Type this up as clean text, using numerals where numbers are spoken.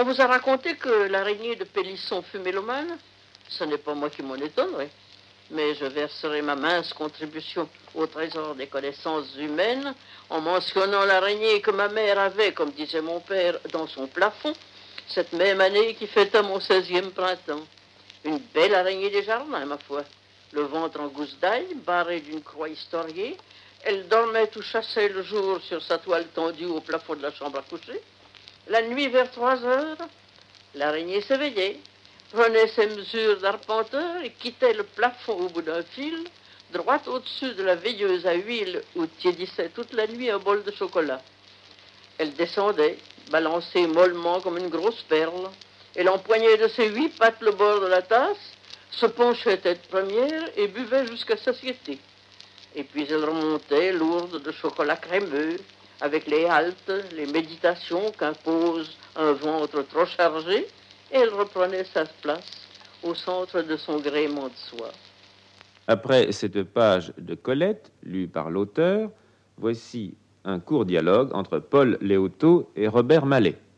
On vous a raconté que l'araignée de Pélisson fut mélomane? Ce n'est pas moi qui m'en étonnerai, mais je verserai ma mince contribution au trésor des connaissances humaines en mentionnant l'araignée que ma mère avait, comme disait mon père, dans son plafond, cette même année qui fêta mon 16e printemps. Une belle araignée des jardins, ma foi. Le ventre en gousse d'ail, barré d'une croix historiée. Elle dormait ou chassait le jour sur sa toile tendue au plafond de la chambre à coucher. La nuit, vers 3 heures, l'araignée s'éveillait, prenait ses mesures d'arpenteur et quittait le plafond au bout d'un fil, droit au-dessus de la veilleuse à huile où tiédissait toute la nuit un bol de chocolat. Elle descendait, balançait mollement comme une grosse perle. Elle empoignait de ses 8 pattes le bord de la tasse, se penchait tête première et buvait jusqu'à satiété. Et puis elle remontait, lourde de chocolat crémeux, avec les haltes, les méditations qu'impose un ventre trop chargé, et elle reprenait sa place au centre de son gréement de soie. Après cette page de Colette, lue par l'auteur, voici un court dialogue entre Paul Léotot et Robert Mallet.